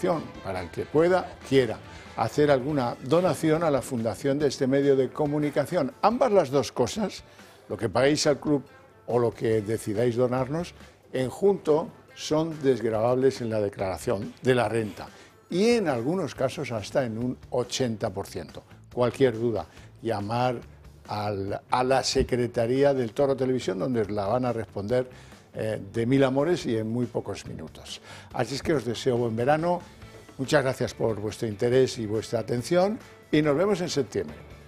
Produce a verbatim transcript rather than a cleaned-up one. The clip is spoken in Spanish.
colaboración para el que pueda, quiera hacer alguna donación a la fundación de este medio de comunicación. Ambas las dos cosas, lo que paguéis al club o lo que decidáis donarnos, en junto son desgravables en la declaración de la renta y en algunos casos hasta en un ochenta por ciento. Cualquier duda, llamar al, a la Secretaría del Toro Televisión, donde la van a responder eh, de mil amores y en muy pocos minutos. Así es que os deseo buen verano, muchas gracias por vuestro interés y vuestra atención y nos vemos en septiembre.